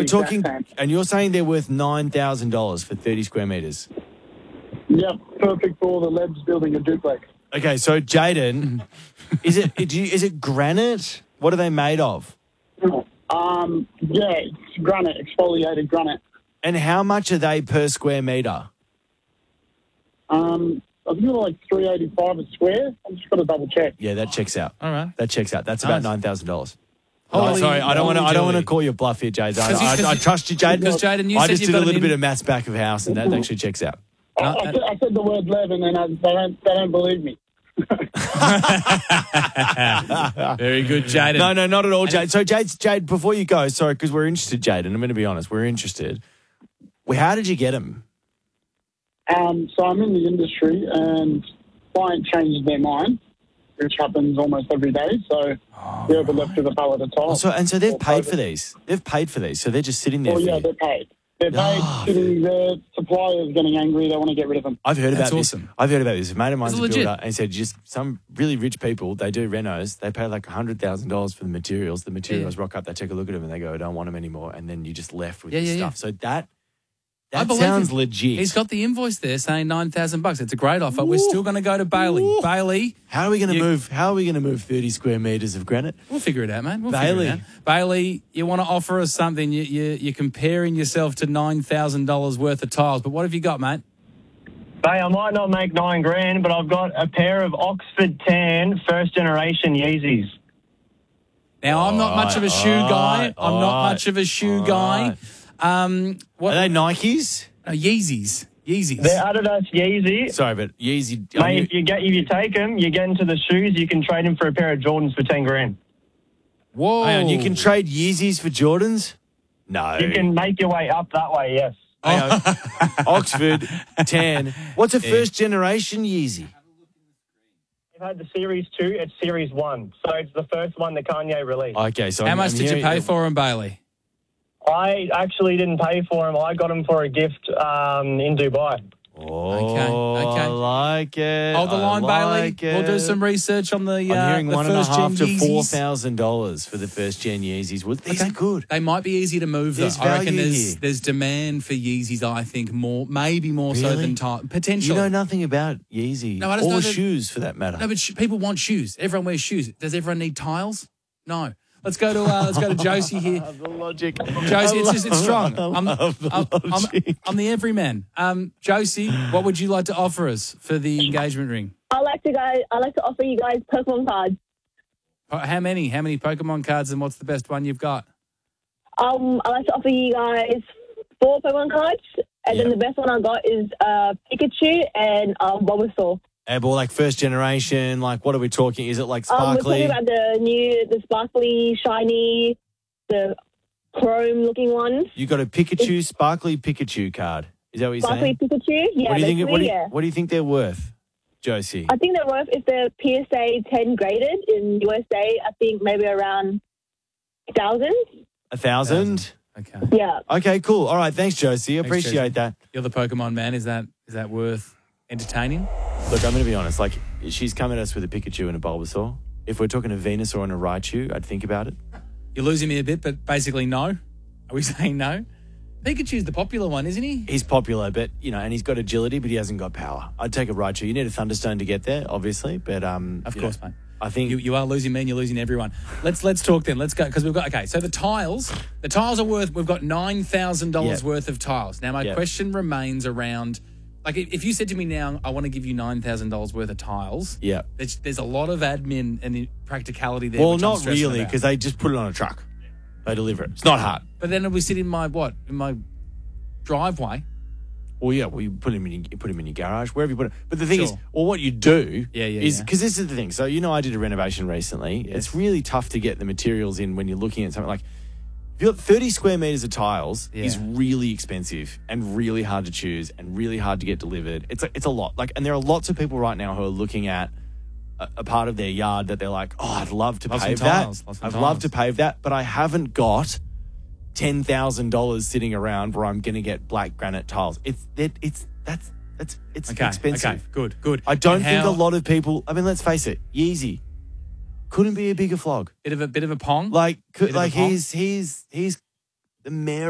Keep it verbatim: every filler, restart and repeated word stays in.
we're exact talking, same. and you're saying they're worth nine thousand dollars for thirty square metres. Yep, perfect for all the Lebs building a duplex. Okay, so Jaden, is it do you, is it granite? What are they made of? Um, yeah, it's granite, exfoliated granite. And how much are they per square metre? Um, I think they're like three eighty five a square. I'm just got to double check. Yeah, that checks out. All right. That checks out. That's about Nice. nine thousand dollars. Holy Oh, sorry, I don't want to. I don't want to moly. call you a bluff here, Jade. I, 'Cause you- I, 'cause I you- trust you, Jade. Because, Jaden, you I said just you've did a got an little in- bit of maths back of house, and that actually checks out. I, No, I, uh, said, I said the word Lev, and then I, they, don't, they don't believe me. Very good, Jaden. No, no, not at all, Jade. So, Jade, Jade, before you go, sorry, because we're interested, Jade, and I'm going to be honest, we're interested. Well, how did you get them? Um, so I'm in the industry, and client changes their mind, which happens almost every day. So whoever left with a pallet of tiles. So, and so they've or paid for pallets. these. They've paid for these, so they're just sitting there. Well, for yeah, you. they're paid. They're paid. Oh. Sitting there, suppliers getting angry. They want to get rid of them. I've heard That's about awesome. this. I've heard about this. A mate of mine's It's a legit. builder, and he said just some really rich people. They do renos. They pay like a hundred thousand dollars for the materials. The materials rock up. They take a look at them and they go, "I don't want them anymore." And then you just left with Yeah, the yeah, stuff. yeah. So that I that believe sounds him. legit. He's got the invoice there saying nine thousand bucks. It's a great offer. We're still going to go to Bailey. Ooh. Bailey, How are we going to You- move? How are we going to move thirty square meters of granite? we'll figure it out, man. We'll Bailey. figure it out. Bailey, you want to offer us something? You, you, you're comparing yourself to nine thousand dollars worth of tiles, but what have you got, mate? Hey, I might not make nine grand, but I've got a pair of Oxford Tan first generation Yeezys. Now, I'm not much of a shoe Alright, guy. I'm not alright, much of a shoe alright. guy. Um, what? Are they Nikes? Uh, Yeezys. Yeezys. They're Adidas Yeezy. Sorry, but Yeezy. I Mate, knew- if you get if you take them, you get into the shoes, you can trade them for a pair of Jordans for ten grand. Whoa. hang on, you can trade Yeezys for Jordans? No. You can make your way up that way. Yes. Hang on. Oxford, tan. What's a first generation Yeezy? You've had the Series two. It's Series one, so it's the first one that Kanye released. Okay, so How I'm- much I'm did you hearing- pay for them, Bailey? I actually didn't pay for them. I got them for a gift um, in Dubai. Oh, Okay, okay. I like it. Hold the I line, Bailey. like We'll do it. some research on the, uh, I'm hearing the one and a first half gen to four Yeezys. thousand dollars for the first gen Yeezys. Well, these Okay. are good. They might be easy to move, though. There's I reckon value there's here. there's demand for Yeezys, I think, more, maybe more so Really? than time. Potentially. You know nothing about Yeezy No, I just or know that- shoes for that matter. No, but sh- people want shoes. Everyone wears shoes. Does everyone need tiles? No. Let's go to uh, let's go to Josie here. the logic. Josie, it's just it's strong. I I'm, love the I'm, I'm, logic. I'm the everyman. Um, Josie, what would you like to offer us for the engagement ring? I like to go. I like to offer you guys Pokemon cards. Po- How many? How many Pokemon cards, and what's the best one you've got? Um, I like to offer you guys four Pokemon cards, and Yeah. then the best one I got is uh, Pikachu and um, Bulbasaur. And well, like first generation, like what are we talking? Is it like Um, we're sparkly? talking about the new, the sparkly, shiny, the chrome-looking ones. You got a Pikachu, sparkly Pikachu card. Is that what you're Sparkly saying? Pikachu. Yeah, what do you think? basically, What do you, yeah. what do you think they're worth, Josie? I think they're worth, if they're P S A ten graded in U S A, I think maybe around one thousand. A thousand? Okay. Yeah. Okay, cool. All right, thanks, Josie. Thanks, Appreciate Josie. that. You're the Pokemon man. Is that is that worth entertaining? Look, I'm going to be honest. Like, she's come at us with a Pikachu and a Bulbasaur. If we're talking a Venusaur and a Raichu, I'd think about it. You're losing me a bit, but basically no. Are we saying no? Pikachu's the popular one, isn't he? He's popular, but, you know, and he's got agility, but he hasn't got power. I'd take a Raichu. You need a Thunderstone to get there, obviously, but... um, Of you course, know, mate. I think... You, you are losing me and you're losing everyone. Let's let's talk then. Let's go because we've got okay. So the tiles, the tiles are worth. We've got nine thousand dollars Yep. worth of tiles. Now my Yep. question remains around, like if if you said to me now, I want to give you nine thousand dollars worth of tiles. Yeah. There's, there's a lot of admin and practicality there. Well, which I'm not stressing really, about. because they just put it on a truck. They deliver it. It's not hard. But then we sit in my what in my driveway. Well, yeah, well, you put him in your, you put him in your garage, wherever you put it. But the thing is, Sure. well, what you do Yeah, yeah, is, yeah. because this is the thing. So, you know, I did a renovation recently. Yes. It's really tough to get the materials in when you're looking at something like, if you've got thirty square meters of tiles Yeah. is really expensive and really hard to choose and really hard to get delivered. It's a, it's a lot. Like, and there are lots of people right now who are looking at a, a part of their yard that they're like, oh, I'd love to Love some pave tiles, that. love some I'd love tiles. to pave that, but I haven't got ten thousand dollars sitting around where I'm going to get black granite tiles. It's it, it's that's that's it's Okay, expensive. okay, good, good. I don't And think how- a lot of people. I mean, let's face it, Yeezy couldn't be a bigger flog. bit of a bit of a pong. Like, could, Bit of a like pong. he's he's he's the mayor